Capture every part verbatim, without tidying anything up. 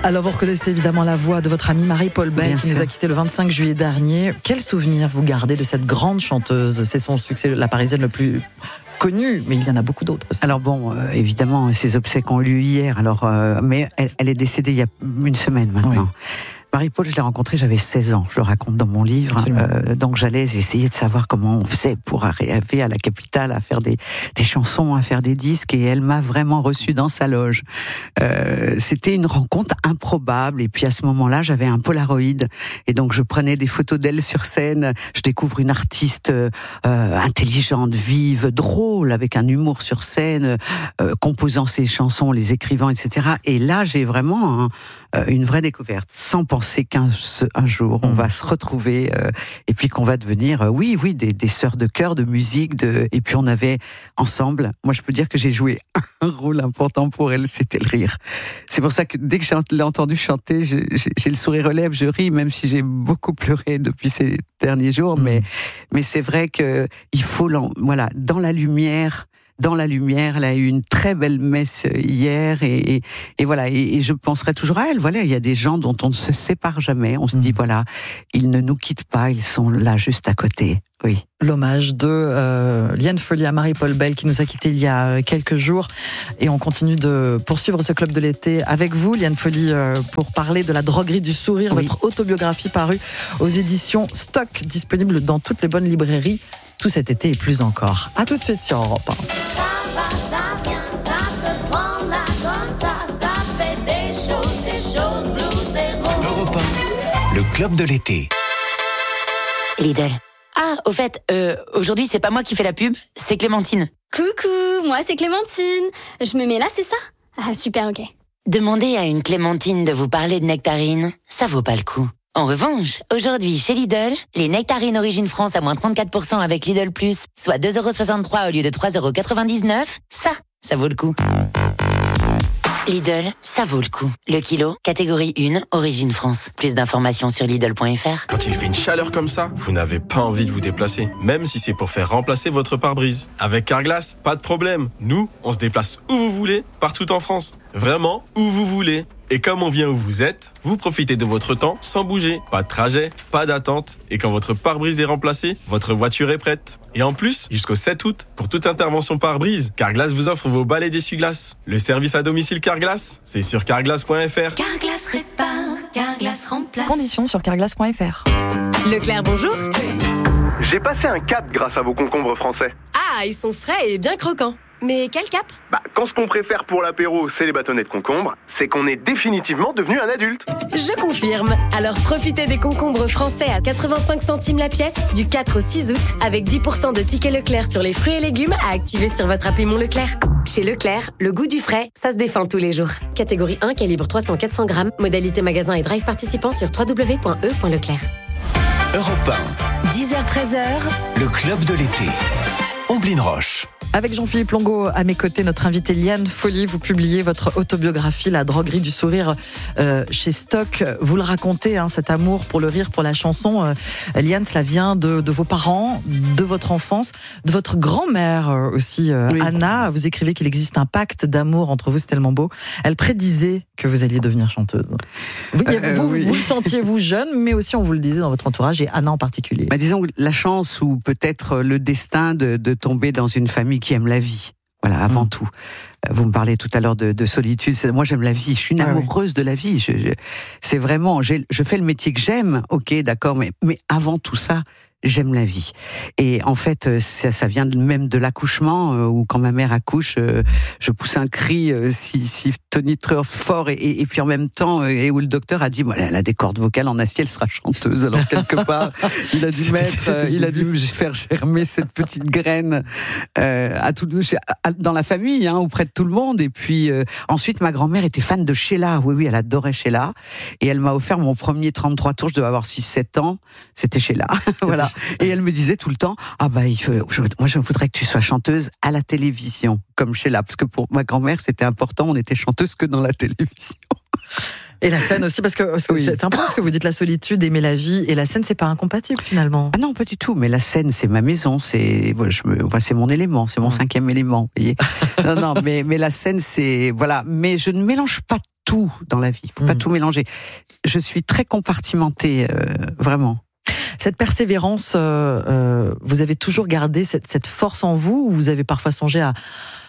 Alors vous reconnaissez évidemment la voix de votre amie Marie-Paul Bell Bien qui sûr. nous a quittés le vingt-cinq juillet dernier. Quel souvenir vous gardez de cette grande chanteuse ? C'est son succès, la parisienne le plus connu, mais il y en a beaucoup d'autres aussi. Alors bon, euh, évidemment, ses obsèques ont eu lieu hier, alors, euh, mais elle, elle est décédée il y a une semaine maintenant. Oui. Marie-Paul, je l'ai rencontrée, j'avais seize ans, je le raconte dans mon livre, euh, donc j'allais essayer de savoir comment on faisait pour arriver à la capitale, à faire des, des chansons, à faire des disques, et elle m'a vraiment reçu dans sa loge. Euh, c'était une rencontre improbable, et puis à ce moment-là, j'avais un Polaroid, et donc je prenais des photos d'elle sur scène, je découvre une artiste euh, intelligente, vive, drôle, avec un humour sur scène, euh, composant ses chansons, les écrivant, et cetera. Et là, j'ai vraiment un, une vraie découverte, sans penser qu'un un jour on va se retrouver euh, et puis qu'on va devenir euh, oui oui des, des sœurs de chœur, de musique, de et puis on avait ensemble, moi je peux dire que j'ai joué un rôle important pour elle, c'était le rire. C'est pour ça que dès que je l'ai entendu chanter, j'ai, j'ai le sourire aux lèvres, je ris, même si j'ai beaucoup pleuré depuis ces derniers jours, mmh. mais mais c'est vrai que il faut voilà dans la lumière. Dans la lumière, elle a eu une très belle messe hier et, et, et voilà. Et, et je penserai toujours à elle. Voilà, il y a des gens dont on ne se sépare jamais. On se mmh. dit voilà, ils ne nous quittent pas, ils sont là juste à côté. Oui. L'hommage de euh, Liane Folly à Marie-Paul Bell qui nous a quittés il y a quelques jours, et on continue de poursuivre ce club de l'été avec vous, Liane Folly, euh, pour parler de La droguerie du sourire, oui. votre autobiographie parue aux éditions Stock, disponible dans toutes les bonnes librairies tout cet été et plus encore. À tout de suite sur Europe un. Ça va, ça vient, ça te prend là comme ça, ça fait des choses, des choses, blues et roses. Europe un, le club de l'été. Lidl. Ah, au fait, euh, aujourd'hui c'est pas moi qui fais la pub, c'est Clémentine. Coucou, moi c'est Clémentine. Je me mets là, c'est ça ? Ah super, ok. Demandez à une Clémentine de vous parler de nectarines, ça vaut pas le coup. En revanche, aujourd'hui, chez Lidl, les nectarines Origine France à moins trente-quatre pour cent avec Lidl Plus, soit deux euros soixante-trois au lieu de trois euros quatre-vingt-dix-neuf, ça, ça vaut le coup. Lidl, ça vaut le coup. Le kilo, catégorie un, Origine France. Plus d'informations sur Lidl point F R. Quand il fait une chaleur comme ça, vous n'avez pas envie de vous déplacer, même si c'est pour faire remplacer votre pare-brise. Avec Carglass, pas de problème. Nous, on se déplace où vous voulez, partout en France. Vraiment, où vous voulez. Et comme on vient où vous êtes, vous profitez de votre temps sans bouger. Pas de trajet, pas d'attente. Et quand votre pare-brise est remplacé, votre voiture est prête. Et en plus, jusqu'au sept août, pour toute intervention pare-brise, Carglass vous offre vos balais d'essuie-glace. Le service à domicile Carglass, c'est sur carglass point F R. Carglass répare, Carglass remplace. Conditions sur carglass point F R. Leclerc, bonjour. J'ai passé un cap grâce à vos concombres français. Ah, ils sont frais et bien croquants. Mais quel cap ? Bah, quand ce qu'on préfère pour l'apéro, c'est les bâtonnets de concombre, c'est qu'on est définitivement devenu un adulte. Je confirme. Alors profitez des concombres français à quatre-vingt-cinq centimes la pièce du quatre au six août avec dix pour cent de tickets Leclerc sur les fruits et légumes à activer sur votre appli Mon Leclerc. Chez Leclerc, le goût du frais, ça se défend tous les jours. Catégorie un, calibre trois cents à quatre cents grammes. Modalité magasin et drive participant sur w w w point e point leclerc. Europe un. dix heures treize heures. Le club de l'été. Omblin Roche. Avec Jean-Philippe Longo à mes côtés, notre invité Liane Folly, vous publiez votre autobiographie La droguerie du sourire euh, chez Stock. Vous le racontez, hein, cet amour pour le rire, pour la chanson. Euh, Liane, cela vient de, de vos parents, de votre enfance, de votre grand-mère euh, aussi, euh, oui. Anna. Vous écrivez qu'il existe un pacte d'amour entre vous, c'est tellement beau. Elle prédisait que vous alliez devenir chanteuse. Vous, euh, vous, oui. vous le sentiez, vous, jeune, mais aussi on vous le disait dans votre entourage, et Anna en particulier. Bah, disons la chance ou peut-être le destin de, de tomber dans une famille qui aime la vie. Voilà, avant mmh. tout. Vous me parlez tout à l'heure de, de solitude. Moi, j'aime la vie. Je suis une ah amoureuse oui. de la vie. Je, je, c'est vraiment, j'ai, je fais le métier que j'aime. Ok, d'accord, mais, mais avant tout ça, j'aime la vie. Et en fait, ça, ça vient même de l'accouchement, euh, où quand ma mère accouche, euh, je pousse un cri euh, si, si tonitruant fort, et, et, et puis en même temps, euh, et où le docteur a dit, bon, elle a des cordes vocales en acier, elle sera chanteuse. Alors quelque part, il a dû mettre, euh, il a dû me faire germer cette petite graine euh, à tout, à, dans la famille, hein, auprès de tout le monde. Et puis euh, ensuite, ma grand-mère était fan de Sheila. Oui, oui, elle adorait Sheila. Et elle m'a offert mon premier trente-trois tours. Je devais avoir six sept ans. C'était Sheila. Voilà. Et elle me disait tout le temps, ah bah, il faut, je, moi je voudrais que tu sois chanteuse à la télévision, comme Sheila, parce que pour ma grand-mère c'était important, on était chanteuse que dans la télévision. Et la scène aussi, parce que, parce que oui. c'est un peu ce que vous dites, la solitude, aimer la vie, et la scène, c'est pas incompatible finalement. Ah non, pas du tout, mais la scène, c'est ma maison, c'est, je me, enfin, c'est mon élément, c'est mon ouais. cinquième élément, vous voyez. Non, non, mais, mais la scène, c'est, voilà, mais je ne mélange pas tout dans la vie. Il faut mmh. pas tout mélanger. Je suis très compartimentée, euh, vraiment. Cette persévérance, euh, euh, vous avez toujours gardé cette, cette force en vous, ou vous avez parfois songé à,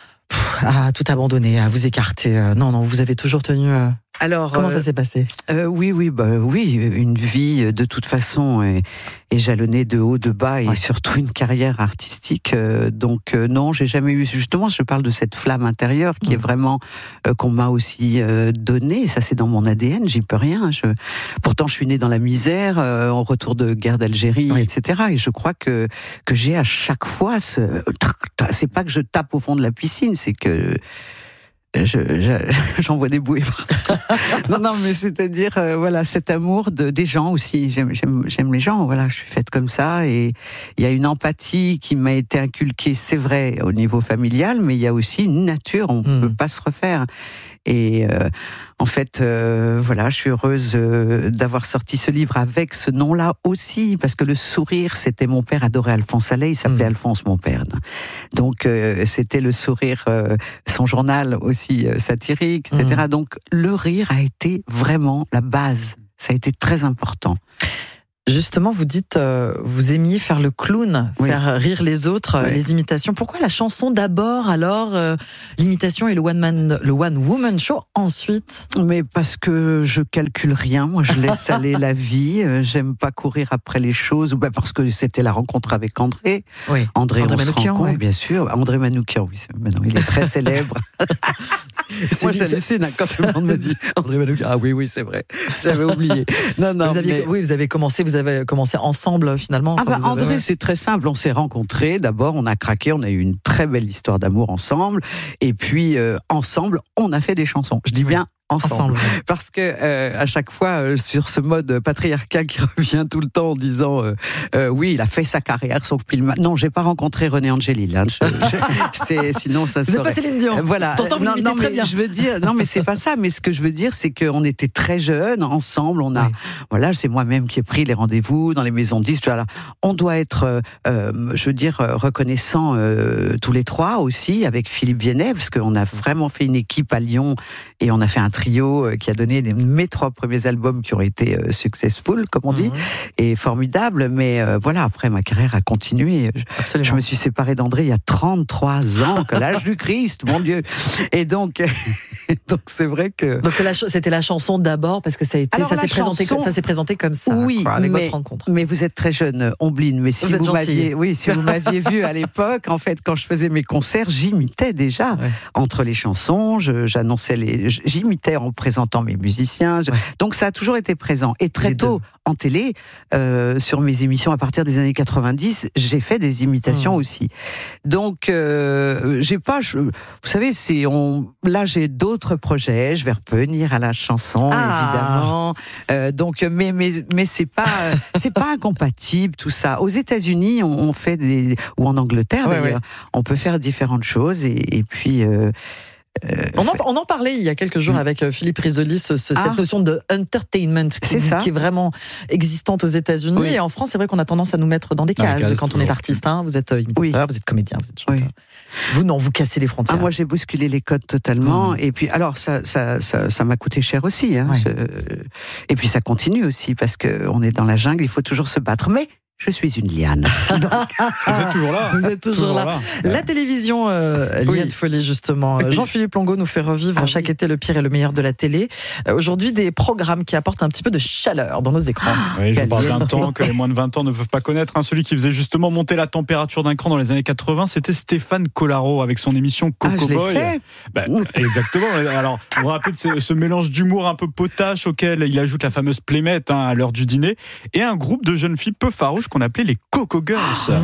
à tout abandonner, à vous écarter? euh, Non, non, vous avez toujours tenu... Euh... Alors, comment euh, ça s'est passé? euh, Oui, oui, bah, oui, une vie de toute façon est, est jalonnée de haut, de bas, et ouais. surtout une carrière artistique. Euh, donc euh, non, j'ai jamais eu. Justement, je parle de cette flamme intérieure qui mmh. est vraiment euh, qu'on m'a aussi euh, donnée. Ça, c'est dans mon A D N. J'y peux rien. Je... Pourtant, je suis née dans la misère, euh, en retour de guerre d'Algérie, oui. et cetera. Et je crois que que j'ai à chaque fois ce. C'est pas que je tape au fond de la piscine, c'est que Je, je, j'envoie des bouées. non, non, mais c'est-à-dire, euh, voilà, cet amour de, des gens aussi. J'aime, j'aime, j'aime les gens. Voilà, je suis faite comme ça, et il y a une empathie qui m'a été inculquée, c'est vrai, au niveau familial, mais il y a aussi une nature. On ne mmh. peut pas se refaire. Et euh, en fait, euh, voilà, je suis heureuse euh, d'avoir sorti ce livre avec ce nom-là aussi, parce que le sourire, c'était mon père adorait Alphonse Allais, il s'appelait mmh. Alphonse, mon père. Donc, euh, c'était le sourire, euh, son journal aussi euh, satirique, et cetera. Mmh. Donc, le rire a été vraiment la base. Ça a été très important. Justement, vous dites, euh, vous aimiez faire le clown, oui. faire rire les autres, oui. les imitations. Pourquoi la chanson d'abord, alors euh, l'imitation et le one man, le one woman show ensuite? Mais parce que je calcule rien. Moi, je laisse aller la vie. J'aime pas courir après les choses. Ou ben parce que c'était la rencontre avec André. Oui. André, André on Manoukian, se rencontre, oui. bien sûr. André Manoukian, oui, c'est, maintenant, il est très célèbre. C'est Moi, j'hallucine quand tout le monde me dit André Manoukian. Ah oui, oui, c'est vrai. J'avais oublié. Non, non. Vous aviez, mais... Oui, vous avez commencé. Vous avez commencé ensemble finalement. Ah bah, André, avez... c'est très simple. On s'est rencontrés. D'abord, on a craqué. On a eu une très belle histoire d'amour ensemble. Et puis, euh, ensemble, on a fait des chansons. Je dis bien ensemble. ensemble. Parce que euh, à chaque fois, euh, sur ce mode patriarcal qui revient tout le temps en disant euh, euh, oui, il a fait sa carrière, son film. Non, j'ai pas rencontré René Angélil. Hein. Je, je, c'est, sinon, ça vous serait... êtes pas Céline Dion. Euh, voilà. Pourtant, vous non, non, très mais bien. Je veux dire, non, mais c'est pas ça. Mais ce que je veux dire, c'est qu'on était très jeunes, ensemble. On a, oui. voilà, c'est moi-même qui ai pris les rendez-vous dans les maisons de disques. Voilà. On doit être, euh, je veux dire, reconnaissants euh, tous les trois aussi, avec Philippe Viennet, parce qu'on a vraiment fait une équipe à Lyon et on a fait un trio euh, qui a donné mes trois premiers albums qui ont été euh, successful, comme on dit, mmh. et formidables. Mais euh, voilà, après, ma carrière a continué. Je, je me suis séparée d'André il y a trente-trois ans, que l'âge du Christ, mon Dieu. Et donc, donc c'est vrai que... Donc c'est la, c'était la chanson d'abord, parce que ça a été, Alors, ça, s'est chanson... présenté, ça s'est présenté comme ça, oui, quoi, avec mais, votre rencontre. Mais vous êtes très jeune, Ombline. Mais si vous, vous m'aviez, oui, si vous m'aviez vu à l'époque, en fait, quand je faisais mes concerts, j'imitais déjà. Ouais. Entre les chansons, je, j'annonçais les, j'imitais en présentant mes musiciens. Je, ouais. Donc ça a toujours été présent. Et très les tôt, deux. En télé, euh, sur mes émissions à partir des années quatre-vingt-dix, j'ai fait des imitations mmh. aussi. Donc, euh, j'ai pas, je, vous savez, c'est, on, là j'ai d'autres projets. Je vais revenir à la chanson, ah. évidemment. Euh, donc, mais mais mais c'est pas c'est pas incompatible tout ça. Aux États-Unis, on, on fait des, ou en Angleterre ouais, d'ailleurs, ouais. on peut faire différentes choses et, et puis. Euh, Euh, on, en, on en parlait il y a quelques jours avec Philippe Risoli, ce, ce, ah. cette notion de entertainment qui, qui est vraiment existante aux États-Unis. Oui. Et en France, c'est vrai qu'on a tendance à nous mettre dans des cases, dans quand on est artiste. Hein. Vous êtes imitateur, oui. vous êtes comédien, vous êtes chanteur. Oui. Vous, non, vous cassez les frontières. Ah, moi, j'ai bousculé les codes totalement. Mmh. Et puis, alors, ça, ça, ça, ça m'a coûté cher aussi. Hein, ouais. je... Et puis, ça continue aussi parce qu'on est dans la jungle, il faut toujours se battre. Mais je suis une liane. Donc... Vous êtes toujours là. Vous êtes toujours, toujours là. là. La télévision, euh, Liane oui. Follet, justement. Jean-Philippe Longo nous fait revivre ah, chaque oui. été le pire et le meilleur de la télé. Euh, aujourd'hui, des programmes qui apportent un petit peu de chaleur dans nos écrans. Oui, je parle d'un temps que les moins de vingt ans ne peuvent pas connaître. Hein. Celui qui faisait justement monter la température d'un cran dans les années quatre-vingts, c'était Stéphane Collaro avec son émission Coco ah, je Boy. L'ai fait. Bah, exactement. Alors, vous vous rappelez de ce, ce mélange d'humour un peu potache auquel il ajoute la fameuse plémette hein, à l'heure du dîner et un groupe de jeunes filles peu farouches qu'on appelait les Coco Coco Girls.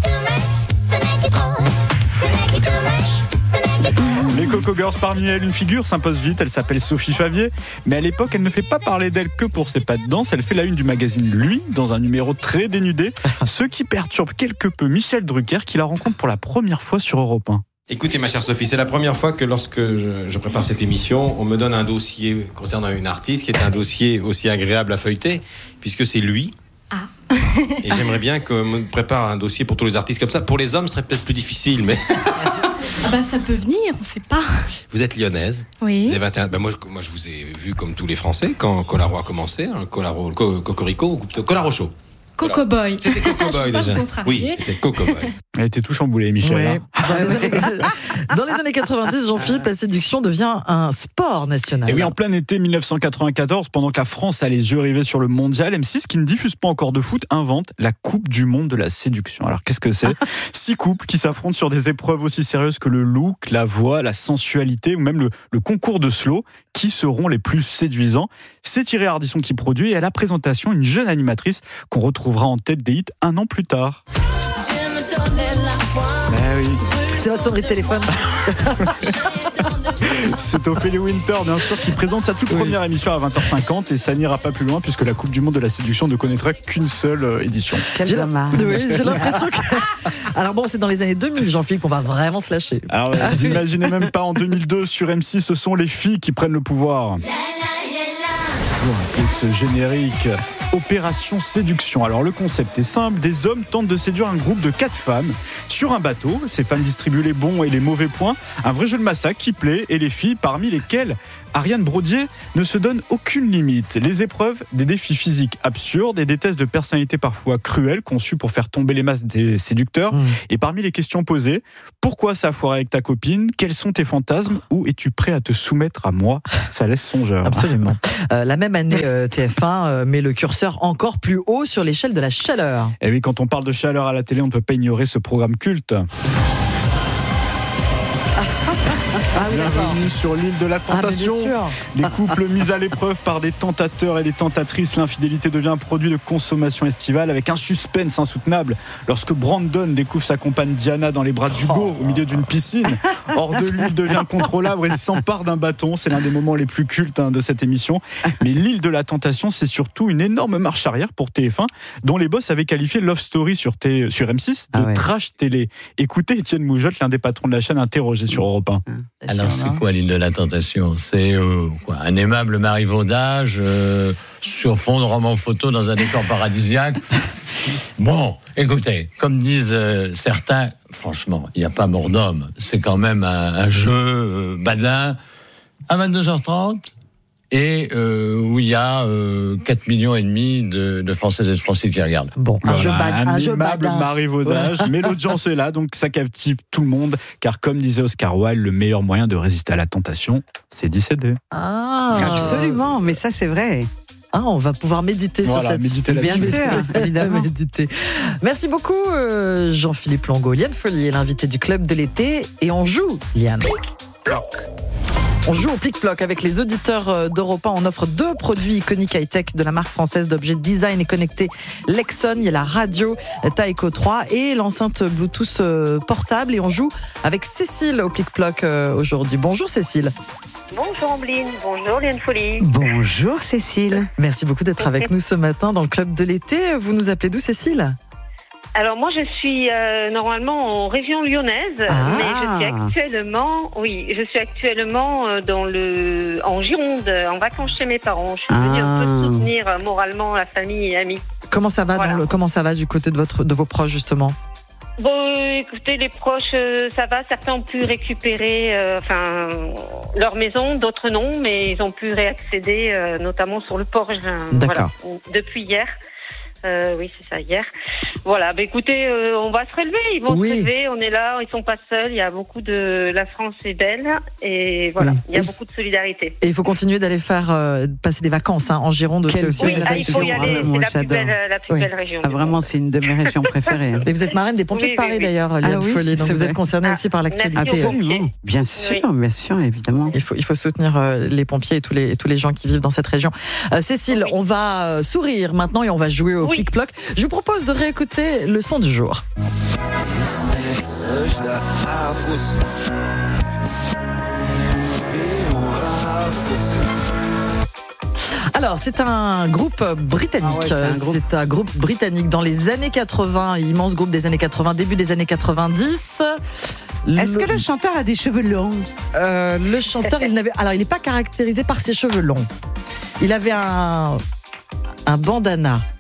Les Coco Girls, parmi elles, une figure s'impose vite, elle s'appelle Sophie Favier, mais à l'époque, elle ne fait pas parler d'elle que pour ses pas de danse, elle fait la une du magazine Lui, dans un numéro très dénudé, ce qui perturbe quelque peu Michel Drucker, qui la rencontre pour la première fois sur Europe un. Écoutez ma chère Sophie, c'est la première fois que lorsque je, je prépare cette émission, on me donne un dossier concernant une artiste qui est un dossier aussi agréable à feuilleter, puisque c'est Lui. Ah. Et j'aimerais bien qu'on me prépare un dossier pour tous les artistes comme ça. Pour les hommes, ce serait peut-être plus difficile, mais... Ah bah ça peut venir, on sait pas. Vous êtes lyonnaise. Oui. Vous avez vingt et un. Ben moi, je, moi, je vous ai vu comme tous les Français quand Colaro a commencé. Hein, Colaro, le co- Cocorico ou plutôt Colaro Show. Coco Boy. C'était Coco Boy déjà. Oui, c'est Coco Boy. Elle était tout chamboulée, Michel. Ouais. hein. Dans les années, dans les années quatre-vingt-dix, Jean-Philippe, la séduction devient un sport national. Et oui, en plein été dix-neuf cent quatre-vingt-quatorze, pendant que la France a les yeux rivés sur le mondial, M six, qui ne diffuse pas encore de foot, invente la Coupe du monde de la séduction. Alors qu'est-ce que c'est ? Six couples qui s'affrontent sur des épreuves aussi sérieuses que le look, la voix, la sensualité ou même le, le concours de slow. Qui seront les plus séduisants ? C'est Thierry Ardisson qui produit et à la présentation, une jeune animatrice qu'on retrouvera en tête des hits un an plus tard. Ben oui. C'est votre sonnerie de téléphone. C'est Ophélie Winter, bien sûr, qui présente sa toute oui. première émission à vingt heures cinquante et ça n'ira pas plus loin puisque la Coupe du Monde de la séduction ne connaîtra qu'une seule euh, édition. Quel j'ai, dommage. Oui, j'ai l'impression que... Alors bon, c'est dans les années deux mille, Jean-Philippe, qu'on va vraiment se lâcher. Alors, euh, vous imaginez même pas, en deux mille deux, sur M six, ce sont les filles qui prennent le pouvoir. Un peu de ce générique. Opération séduction. Alors le concept est simple, des hommes tentent de séduire un groupe de quatre femmes sur un bateau. Ces femmes distribuent les bons et les mauvais points. Un vrai jeu de massacre qui plaît et les filles, parmi lesquelles Ariane Brodier, ne se donne aucune limite. Les épreuves, des défis physiques absurdes et des tests de personnalité parfois cruels conçus pour faire tomber les masses des séducteurs. Mmh. Et parmi les questions posées, pourquoi ça a foiré avec ta copine ? Quels sont tes fantasmes ? Ou es-tu prêt à te soumettre à moi ? Ça laisse songeur. Absolument. Euh, la même année, euh, T F un euh, met le curseur encore plus haut sur l'échelle de la chaleur. Et oui, quand on parle de chaleur à la télé, on ne peut pas ignorer ce programme culte. Ah oui, bienvenue sur l'île de la tentation. Ah, des couples mis à l'épreuve par des tentateurs et des tentatrices. L'infidélité devient un produit de consommation estivale avec un suspense insoutenable. Lorsque Brandon découvre sa compagne Diana dans les bras d'Hugo au milieu d'une piscine, hors de lui, il devient contrôlable et s'empare d'un bâton. C'est l'un des moments les plus cultes hein, de cette émission. Mais l'île de la tentation, c'est surtout une énorme marche arrière pour T F un, dont les boss avaient qualifié Love Story sur, T... sur M six de ah ouais. trash télé. Écoutez Étienne Moujotte, l'un des patrons de la chaîne, interrogé sur Europe un. Alors c'est quoi l'île de la tentation ? C'est euh, quoi, un aimable marivaudage euh, sur fond de roman photo dans un décor paradisiaque. Bon, écoutez, comme disent euh, certains, franchement, il n'y a pas mort d'homme. C'est quand même un, un jeu euh, badin à vingt-deux heures trente et euh, où il y a euh, quatre millions et demi de, de Françaises et de Français qui regardent. Bon, voilà, un jeu bad, un, un aimable marivaudage, mais l'audience est là, donc ça captive tout le monde, car comme disait Oscar Wilde, le meilleur moyen de résister à la tentation, c'est d'y céder. Ah, absolument, mais ça c'est vrai. Ah, on va pouvoir méditer voilà, sur cette... méditer Bien sûr, évidemment. méditer. Merci beaucoup, euh, Jean-Philippe Longo. Liane Follier est l'invité du Club de l'été et on joue, Liane. On joue au plic-ploc avec les auditeurs d'Europe un. On offre deux produits iconiques high-tech de la marque française d'objets design et connectés Lexon. Il y a la radio Taiko trois et l'enceinte Bluetooth portable. Et on joue avec Cécile au plic-ploc aujourd'hui. Bonjour Cécile. Bonjour Ambline, bonjour Liane Folly. Bonjour Cécile. Merci beaucoup d'être avec nous ce matin dans le Club de l'été. Vous nous appelez d'où Cécile ? Alors moi je suis euh, normalement en région lyonnaise, ah. mais je suis actuellement, oui, je suis actuellement euh, dans le, en Gironde, en vacances chez mes parents. Je suis venue ah. un peu soutenir euh, moralement la famille et amis. Comment ça va voilà. dans le, comment ça va du côté de votre, de vos proches justement ? Bon, euh, écoutez, les proches, euh, ça va. Certains ont pu récupérer, euh, enfin, leur maison, d'autres non, mais ils ont pu réaccéder, euh, notamment sur le port. Euh, D'accord. Voilà, depuis hier. Euh, oui, c'est ça, hier. Voilà, bah écoutez, euh, on va se relever, ils vont oui. se relever, on est là, ils sont pas seuls, il y a beaucoup de... La France est belle, et voilà, oui. il y a et beaucoup de solidarité. Et il faut continuer d'aller faire, euh, passer des vacances hein, en Gironde, c'est aussi... Oui, ah, il faut y aller, c'est la plus belle, la plus oui. belle région. Ah, vraiment, c'est une de mes régions préférées. Et vous êtes marraine des pompiers oui, de Paris oui, oui. d'ailleurs, Liane ah, oui, Follier, donc vous êtes concernée ah, aussi par l'actualité. Absolument, bien sûr, oui. bien sûr, évidemment. Il faut, il faut soutenir euh, les pompiers et tous les, tous les gens qui vivent dans cette région. Euh, Cécile, oui. on va euh, sourire maintenant et on va jouer au oui. plic-ploc. Je vous propose de réécouter le son du jour. Alors, c'est un groupe britannique. Ah ouais, c'est, un groupe... c'est un groupe britannique dans les années quatre-vingts, immense groupe des années quatre-vingts, début des années quatre-vingt-dix. Le... Est-ce que le chanteur a des cheveux longs ? euh, Le chanteur, il n'avait, alors il n'est pas caractérisé par ses cheveux longs. Il avait un, un bandana.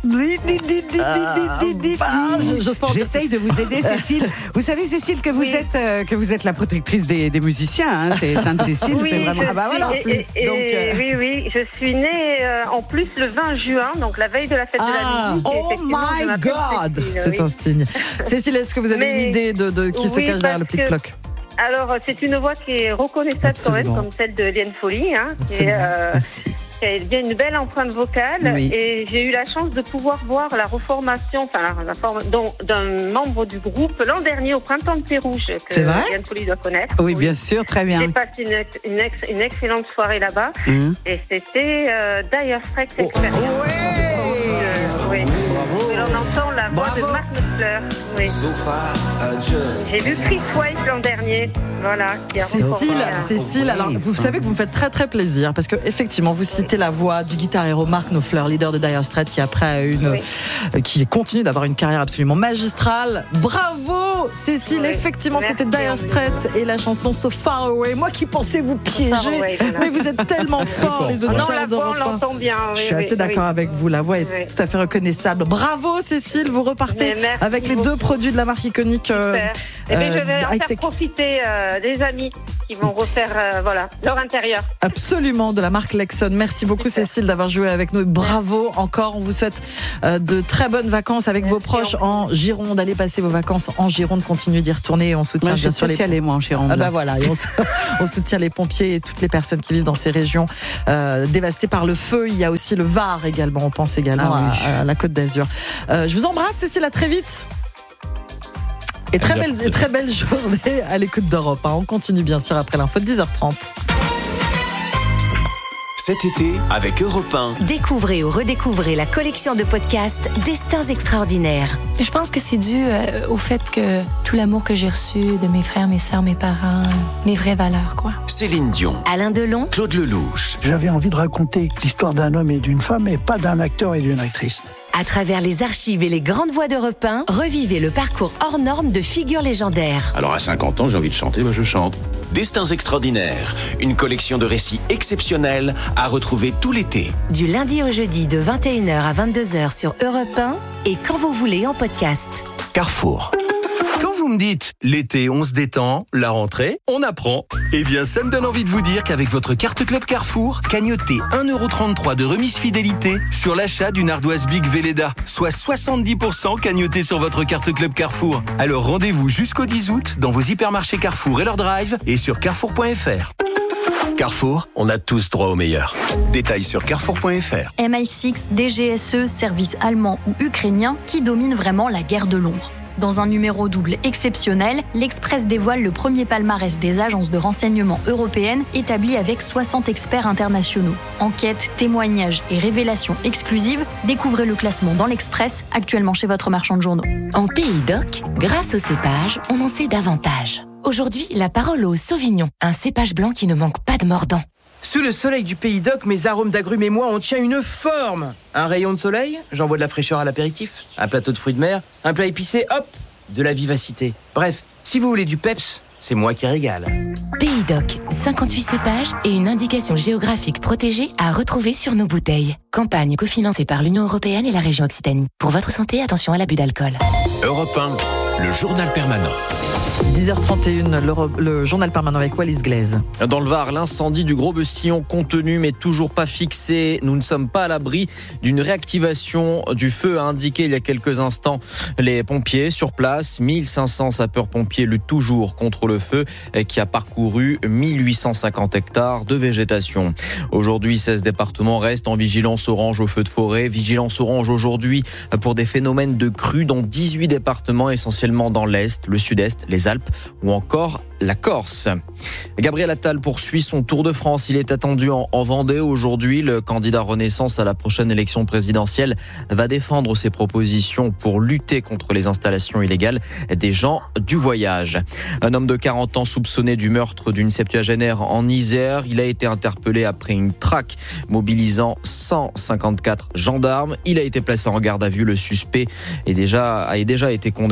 J'essaye de vous aider, Cécile. Vous savez, Cécile, que vous Oui. êtes euh, que vous êtes la protectrice des, des musiciens. Hein. C'est Sainte-Cécile, Oui, c'est vraiment. je Ah bah voilà. En suis- plus. et- et- Donc, euh, oui, oui, je suis née euh, en plus le vingt juin, donc la veille de la fête de Ah. la musique. et Oh effectivement, je my m'appelle God. Cécile, C'est oui. un signe. Cécile, est-ce que vous avez Mais- une idée de, de qui se Oui, cache derrière le parce que- plic-ploc? Alors, c'est une voix qui est reconnaissable Absolument. quand même, comme celle de Liane Folly. Hein, qui, Absolument. euh, Merci. qui a bien une belle empreinte vocale. Oui. Et j'ai eu la chance de pouvoir voir la reformation, enfin la, la forme dont- d'un membre du groupe l'an dernier au Printemps de Pérouge, que C'est vrai Liane Folly doit connaître. oui, bien sûr, très bien. J'ai passé une, ex- une, ex- une excellente soirée là-bas. Hum. Et c'était euh, Dire Straits Experience. Euh, oui. Et l'on entend la voix de Mark Knopfler. Oui. J'ai vu Chris White l'an dernier. Voilà. Qui a Cécile, reformé un- Cécile, alors vous savez que vous me faites très très plaisir parce que effectivement vous citez la voix du guitare héros Mark Knopfler, leader de Dire Straits, qui après a une, Oui. euh, qui continue d'avoir une carrière absolument magistrale. Bravo, Cécile. Oui. Effectivement, Merci, c'était Dire Henri. Straits et la chanson So Far Away. Moi qui pensais vous piéger, Far Away, voilà. mais vous êtes tellement forts, les Ah auditeurs non, la voix, d'Europe on un. l'entend bien. Oui, Je suis oui, assez d'accord oui. avec vous. La voix est Oui. tout à fait reconnaissable. Bravo, Cécile. Vous repartez Mais merci avec les deux beaucoup. produits de la marque iconique. euh, Super. Eh bien, euh, je vais en faire high-tech. profiter euh, des amis qui vont refaire euh, voilà, leur intérieur. Absolument, de la marque Lexon. Merci beaucoup, Super. Cécile, d'avoir joué avec nous. Bravo encore. On vous souhaite euh, de très bonnes vacances avec vos Merci, proches en en Gironde. Allez passer vos vacances en Gironde. Continuez d'y retourner. Et on soutient Moi, je bien sûr peux les y aller, moi, en Gironde. Ah bah là. voilà, et on, s- on soutient les pompiers et toutes les personnes qui vivent dans ces régions euh, dévastées par le feu. Il y a aussi le Var également. On pense également Ah oui. à, à la Côte d'Azur. Euh, je vous embrasse, Cécile. À très vite. Et très belle, et très belle journée à l'écoute d'Europe. hein. On continue bien sûr après l'info de dix heures trente. Cet été, avec Europe un, Découvrez ou redécouvrez la collection de podcasts Destins extraordinaires. Je pense que c'est dû euh, au fait que tout l'amour que j'ai reçu de mes frères, mes sœurs, mes parents, les vraies valeurs, quoi. Céline Dion, Alain Delon, Claude Lelouch, J'avais envie de raconter l'histoire d'un homme et d'une femme, et pas d'un acteur et d'une actrice. à travers les archives et les grandes voix d'Europe un, revivez le parcours hors norme de figures légendaires. Alors à cinquante ans, j'ai envie de chanter, ben je chante. Destins extraordinaires, une collection de récits exceptionnels à retrouver tout l'été. Du lundi au jeudi de vingt et une heures à vingt-deux heures sur Europe un et quand vous voulez en podcast. Carrefour. Quand vous me dites l'été, on se détend, la rentrée, on apprend, eh bien ça me donne envie de vous dire qu'avec votre carte Club Carrefour, cagnotez un euro trente-trois de remise fidélité sur l'achat d'une ardoise Big Velleda, soit soixante-dix pour cent cagnoté sur votre carte Club Carrefour. Alors rendez-vous jusqu'au dix août dans vos hypermarchés Carrefour et leur drive et sur carrefour point f r. Carrefour, on a tous droit au meilleur. Détails sur carrefour point f r. M I six, D G S E, service allemand ou ukrainien, qui domine vraiment la guerre de l'ombre. Dans un numéro double exceptionnel, l'Express dévoile le premier palmarès des agences de renseignement européennes établi avec soixante experts internationaux. Enquêtes, témoignages et révélations exclusives, découvrez le classement dans l'Express, actuellement chez votre marchand de journaux. En Pays d'Oc, grâce au cépage, on en sait davantage. Aujourd'hui, la parole au Sauvignon, un cépage blanc qui ne manque pas de mordant. Sous le soleil du Pays d'Oc, mes arômes d'agrumes et moi, on tient une forme. Un rayon de soleil, j'envoie de la fraîcheur à l'apéritif. Un plateau de fruits de mer, un plat épicé, hop, de la vivacité. Bref, si vous voulez du peps, c'est moi qui régale. Pays d'Oc, cinquante-huit cépages et une indication géographique protégée à retrouver sur nos bouteilles. Campagne cofinancée par l'Union européenne et la région Occitanie. Pour votre santé, attention à l'abus d'alcool. Europe un, le journal permanent. dix heures trente et une, le, le journal permanent avec Wallis Glaise. Dans le Var, l'incendie du Gros Bestillon contenu mais toujours pas fixé. Nous ne sommes pas à l'abri d'une réactivation du feu, a indiqué il y a quelques instants les pompiers sur place. mille cinq cents sapeurs-pompiers luttent toujours contre le feu qui a parcouru mille huit cent cinquante hectares de végétation. Aujourd'hui, seize départements restent en vigilance orange au feu de forêt. Vigilance orange aujourd'hui pour des phénomènes de crues dans dix-huit départements, essentiellement dans l'Est, le Sud-Est, les Alpes ou encore la Corse. Gabriel Attal poursuit son tour de France. Il est attendu en, en Vendée aujourd'hui. Le candidat Renaissance à la prochaine élection présidentielle va défendre ses propositions pour lutter contre les installations illégales des gens du voyage. Un homme de quarante ans soupçonné du meurtre d'une septuagénaire en Isère. Il a été interpellé après une traque mobilisant cent cinquante-quatre gendarmes. Il a été placé en garde à vue. Le suspect est déjà, a déjà été condamné à plusieurs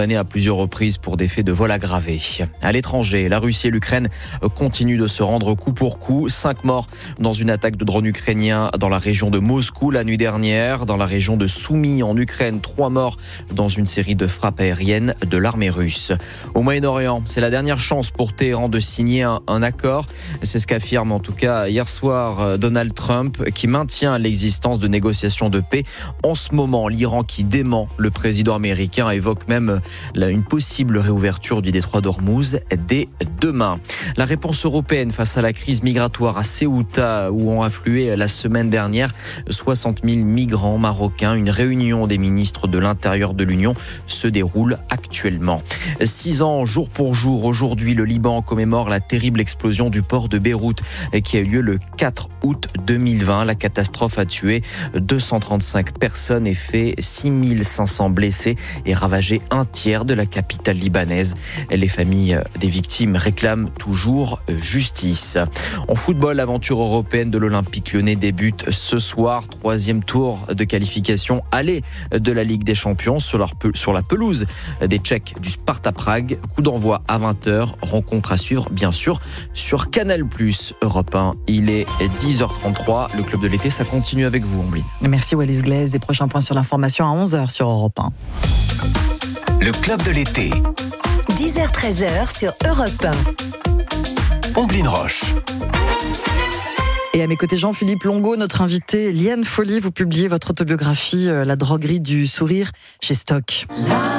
plusieurs reprises pour des faits de vol aggravé. À l'étranger, la Russie et l'Ukraine continuent de se rendre coup pour coup. Cinq morts dans une attaque de drone ukrainien dans la région de Moscou la nuit dernière. Dans la région de Soumy en Ukraine, trois morts dans une série de frappes aériennes de l'armée russe. Au Moyen-Orient, c'est la dernière chance pour Téhéran de signer un, un accord. C'est ce qu'affirme en tout cas hier soir Donald Trump, qui maintient l'existence de négociations de paix. En ce moment, l'Iran qui dément le président américain évoque même une possible réouverture du détroit d'Ormuz dès demain. La réponse européenne face à la crise migratoire à Ceuta, où ont afflué la semaine dernière soixante mille migrants marocains. Une réunion des ministres de l'Intérieur de l'Union se déroule actuellement. Six ans jour pour jour, aujourd'hui, le Liban commémore la terrible explosion du port de Beyrouth qui a eu lieu le quatre août deux mille vingt. La catastrophe a tué deux cent trente-cinq personnes et fait six mille cinq cents blessés et ravagé un tiers de la capitale libanaise. Les familles des victimes réclament toujours justice. En football, l'aventure européenne de l'Olympique Lyonnais débute ce soir. Troisième tour de qualification aller de la Ligue des Champions sur, leur, sur la pelouse des Tchèques du Sparta Prague. Coup d'envoi à vingt heures. Rencontre à suivre, bien sûr, sur Canal plus, Europe un. Il est dix heures trente-trois. Le Club de l'été, ça continue avec vous, Ambline. Merci Wallis Glaise. Des prochains points sur l'information à onze heures sur Europe un. Le Club de l'été. dix heures treize heures sur Europe un. Ambline Roche. Et à mes côtés, Jean-Philippe Longo, notre invité. Liane Folly, vous publiez votre autobiographie La droguerie du sourire chez Stock.